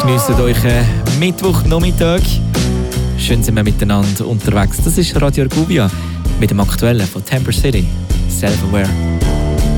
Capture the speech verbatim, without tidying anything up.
Geniessen euch Mittwochnachmittag. Schön sind wir miteinander unterwegs. Das ist Radio Argovia mit dem Aktuellen von Temper City. Self-Aware.